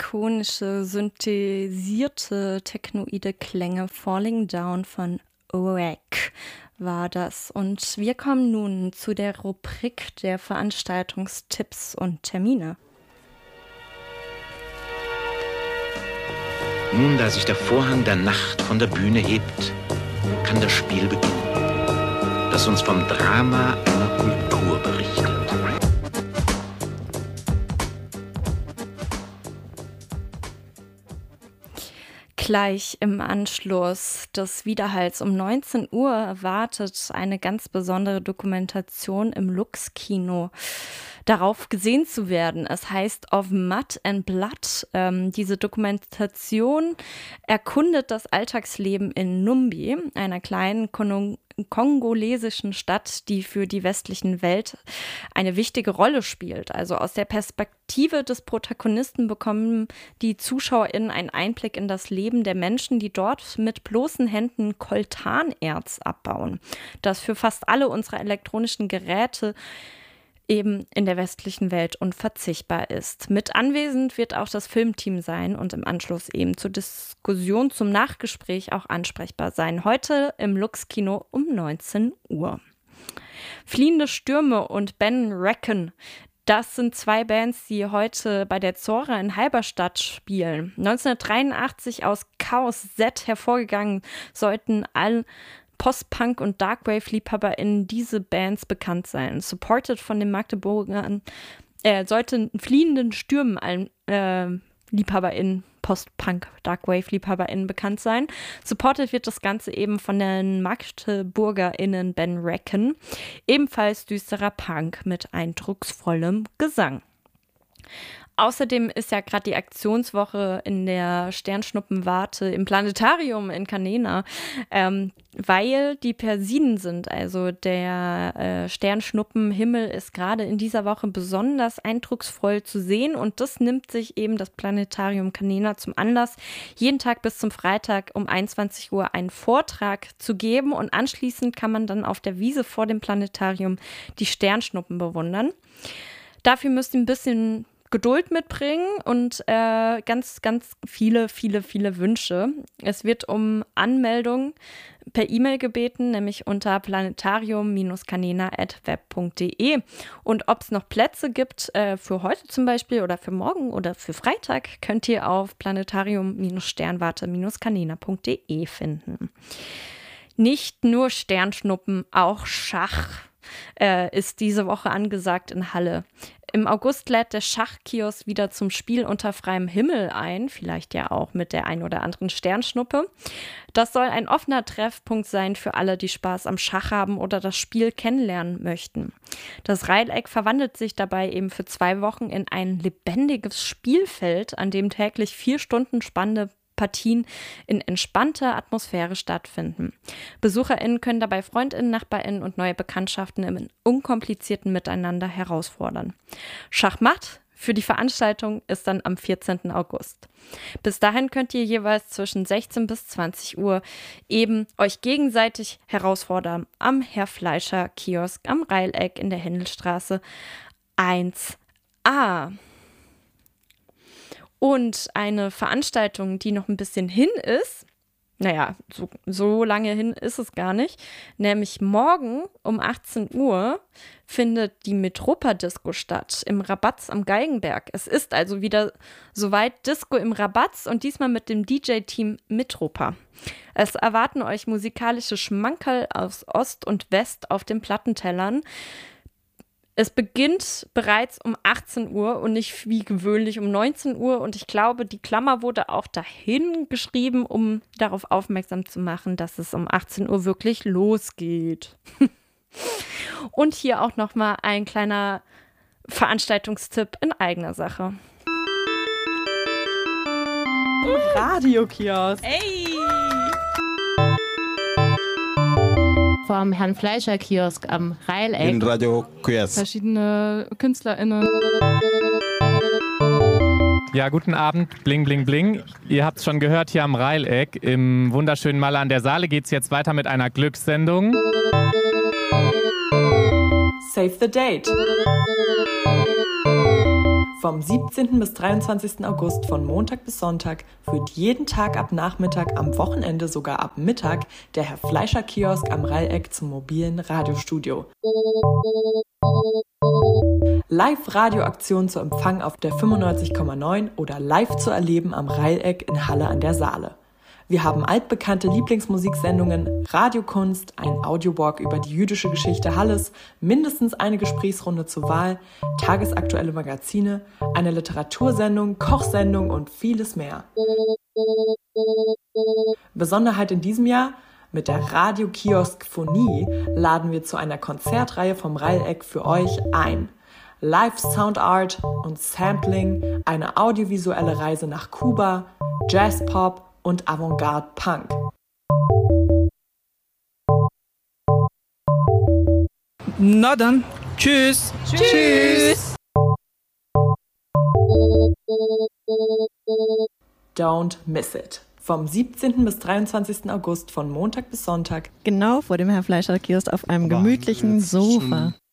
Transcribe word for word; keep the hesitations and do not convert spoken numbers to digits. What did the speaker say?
ikonische, synthesierte, technoide Klänge. Falling Down von Oak war das. Und wir kommen nun zu der Rubrik der Veranstaltungstipps und Termine. Nun, da sich der Vorhang der Nacht von der Bühne hebt, kann das Spiel beginnen, das uns vom Drama einer Kultur berichtet. Gleich im Anschluss des Widerhalls um neunzehn Uhr erwartet eine ganz besondere Dokumentation im Lux-Kino, darauf gesehen zu werden. Es heißt Of Mud and Blood. Ähm, diese Dokumentation erkundet das Alltagsleben in Numbi, einer kleinen Kon- kongolesischen Stadt, die für die westlichen Welt eine wichtige Rolle spielt. Also aus der Perspektive des Protagonisten bekommen die ZuschauerInnen einen Einblick in das Leben der Menschen, die dort mit bloßen Händen Koltanerz abbauen, das für fast alle unserer elektronischen Geräte eben in der westlichen Welt unverzichtbar ist. Mit anwesend wird auch das Filmteam sein und im Anschluss eben zur Diskussion, zum Nachgespräch auch ansprechbar sein. Heute im Lux-Kino um neunzehn Uhr. Fliehende Stürme und Ben Recken, das sind zwei Bands, die heute bei der Zora in Halberstadt spielen. neunzehnhundertdreiundachtzig aus Chaos Z hervorgegangen, sollten all Post-Punk- und Darkwave-LiebhaberInnen diese Bands bekannt sein. Supported von den Magdeburgern, äh, sollten fliehenden Stürmen allen äh, LiebhaberInnen, Post-Punk, Darkwave-LiebhaberInnen bekannt sein. Supported wird das Ganze eben von den MagdeburgerInnen Ben Recken. Ebenfalls düsterer Punk mit eindrucksvollem Gesang. Außerdem ist ja gerade die Aktionswoche in der Sternschnuppenwarte im Planetarium in Canena, ähm, weil die Persiden sind. Also der äh, Sternschnuppenhimmel ist gerade in dieser Woche besonders eindrucksvoll zu sehen und das nimmt sich eben das Planetarium Canena zum Anlass, jeden Tag bis zum Freitag um einundzwanzig Uhr einen Vortrag zu geben und anschließend kann man dann auf der Wiese vor dem Planetarium die Sternschnuppen bewundern. Dafür müsst ihr ein bisschen Geduld mitbringen und äh, ganz, ganz viele, viele, viele Wünsche. Es wird um Anmeldung per E-Mail gebeten, nämlich unter planetarium canena at web punkt de. Und ob es noch Plätze gibt äh, für heute zum Beispiel oder für morgen oder für Freitag, könnt ihr auf planetarium sternwarte canena punkt de finden. Nicht nur Sternschnuppen, auch Schach äh, ist diese Woche angesagt in Halle. Im August lädt der Schachkiosk wieder zum Spiel unter freiem Himmel ein, vielleicht ja auch mit der ein oder anderen Sternschnuppe. Das soll ein offener Treffpunkt sein für alle, die Spaß am Schach haben oder das Spiel kennenlernen möchten. Das Reileck verwandelt sich dabei eben für zwei Wochen in ein lebendiges Spielfeld, an dem täglich vier Stunden spannende Partien in entspannter Atmosphäre stattfinden. BesucherInnen können dabei FreundInnen, NachbarInnen und neue Bekanntschaften im unkomplizierten Miteinander herausfordern. Schachmatt für die Veranstaltung ist dann am vierzehnten August. Bis dahin könnt ihr jeweils zwischen sechzehn bis zwanzig Uhr eben euch gegenseitig herausfordern am Herr Fleischer Kiosk am Reileck in der Händelstraße eins a. Und eine Veranstaltung, die noch ein bisschen hin ist, naja, so, so lange hin ist es gar nicht, nämlich morgen um achtzehn Uhr findet die Metropa-Disco statt, im Rabatz am Geigenberg. Es ist also wieder soweit Disco im Rabatz und diesmal mit dem D J-Team Metropa. Es erwarten euch musikalische Schmankerl aus Ost und West auf den Plattentellern. Es beginnt bereits um achtzehn Uhr und nicht wie gewöhnlich um neunzehn Uhr. Und ich glaube, die Klammer wurde auch dahin geschrieben, um darauf aufmerksam zu machen, dass es um achtzehn Uhr wirklich losgeht. Und hier auch nochmal ein kleiner Veranstaltungstipp in eigener Sache. Radiokiosk. Ey! Vom Herrn Fleischer Kiosk am Reileck. In Radio Kiosk. Verschiedene KünstlerInnen. Ja, guten Abend, bling, bling, bling. Ihr habt es schon gehört, hier am Reileck im wunderschönen Malle an der Saale geht es jetzt weiter mit einer Glückssendung. Save the date. Vom siebzehnten bis dreiundzwanzigsten August von Montag bis Sonntag führt jeden Tag ab Nachmittag, am Wochenende sogar ab Mittag der Herr Fleischer Kiosk am Rheieck zum mobilen Radiostudio. Live-Radioaktion zu empfangen auf der fünfundneunzig Komma neun oder live zu erleben am Rheieck in Halle an der Saale. Wir haben altbekannte Lieblingsmusiksendungen, Radiokunst, ein Audiowalk über die jüdische Geschichte Halles, mindestens eine Gesprächsrunde zur Wahl, tagesaktuelle Magazine, eine Literatursendung, Kochsendung und vieles mehr. Besonderheit in diesem Jahr: Mit der Radio-Kiosk-Phonie laden wir zu einer Konzertreihe vom Rheieck für euch ein. Live Soundart und Sampling, eine audiovisuelle Reise nach Kuba, Jazzpop und Avantgarde Punk. Na dann, tschüss. Tschüss. Don't miss it. Vom siebzehnten bis dreiundzwanzigsten August von Montag bis Sonntag. Genau vor dem Herr Fleischer Kiosk auf einem gemütlichen Sofa.